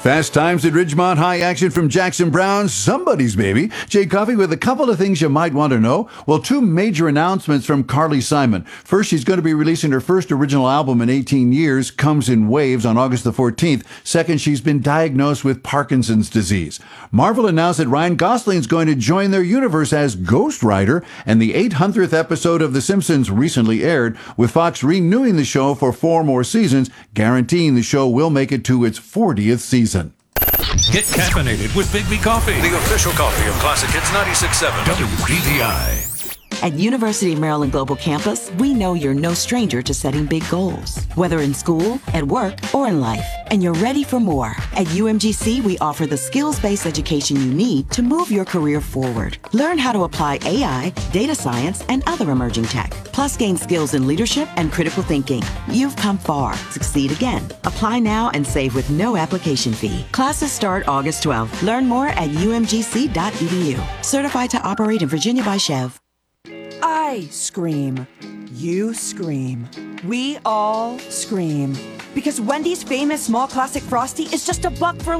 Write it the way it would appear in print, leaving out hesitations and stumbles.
Fast times at Ridgemont High, action from Jackson Browne's Somebody's Baby. Jay Coffey with a couple of things you might want to know. Well, two major announcements from Carly Simon. First, she's going to be releasing her first original album in 18 years, Comes in Waves, on August the 14th. Second, she's been diagnosed with Parkinson's disease. Marvel announced that Ryan Gosling's going to join their universe as Ghost Rider, and the 800th episode of The Simpsons recently aired, with Fox renewing the show for 4 more seasons, guaranteeing the show will make it to its 40th season. Get caffeinated with Big B Coffee, the official coffee of Classic Hits 96.7 WBVI. At University of Maryland Global Campus, we know you're no stranger to setting big goals, whether in school, at work, or in life, and you're ready for more. At UMGC, we offer the skills-based education you need to move your career forward. Learn how to apply AI, data science, and other emerging tech, plus gain skills in leadership and critical thinking. You've come far. Succeed again. Apply now and save with no application fee. Classes start August 12th. Learn more at umgc.edu. Certified to operate in Virginia by Chev. I scream. You scream. We all scream. Because Wendy's famous small classic Frosty is just $1 for